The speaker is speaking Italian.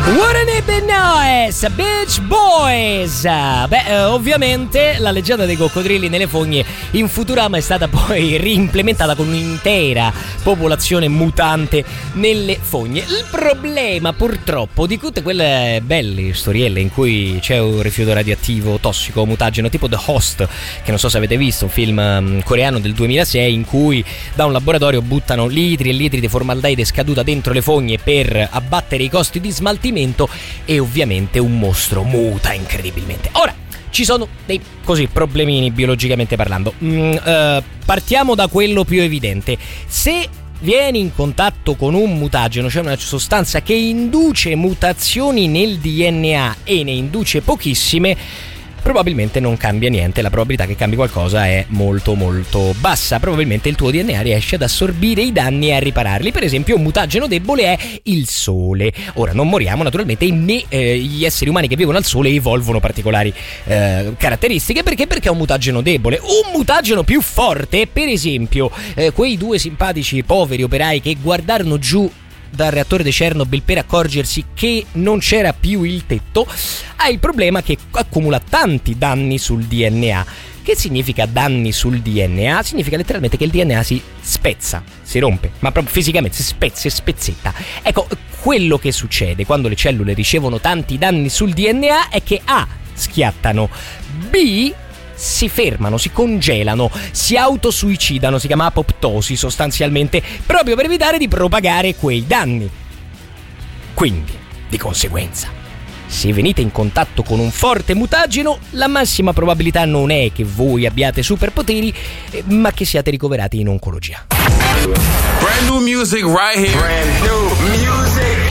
Wouldn't it be nice? Beach Boys. Ovviamente la leggenda dei coccodrilli nelle fogne in Futurama è stata poi reimplementata con un'intera popolazione mutante nelle fogne. Il problema purtroppo di tutte quelle belle storielle in cui c'è un rifiuto radioattivo tossico mutageno tipo The Host, che non so se avete visto, un film coreano del 2006 in cui da un laboratorio buttano litri e litri di formaldeide scaduta dentro le fogne per abbattere i costi di smaltimento, e ovviamente un mostro muta incredibilmente. Ora, ci sono dei così problemini biologicamente parlando. Partiamo da quello più evidente. Se vieni in contatto con un mutageno, cioè una sostanza che induce mutazioni nel DNA e ne induce pochissime, probabilmente non cambia niente, la probabilità che cambi qualcosa è molto molto bassa. Probabilmente il tuo DNA riesce ad assorbire i danni e a ripararli. Per esempio, un mutageno debole è il sole. Ora, non moriamo naturalmente, né gli esseri umani che vivono al sole evolvono particolari caratteristiche. Perché? Perché è un mutageno debole. Un mutageno più forte, per esempio quei due simpatici poveri operai che guardarono giù dal reattore di Chernobyl per accorgersi che non c'era più il tetto, ha il problema che accumula tanti danni sul DNA. Che significa danni sul DNA? Significa letteralmente che il DNA si spezza, si rompe, ma proprio fisicamente si spezza e spezzetta. Ecco, quello che succede quando le cellule ricevono tanti danni sul DNA è che A, schiattano, B, si fermano, si congelano, si autosuicidano, si chiama apoptosi sostanzialmente, proprio per evitare di propagare quei danni. Quindi, di conseguenza, se venite in contatto con un forte mutageno, la massima probabilità non è che voi abbiate superpoteri, ma che siate ricoverati in oncologia. Brand new music right here. Brand new music.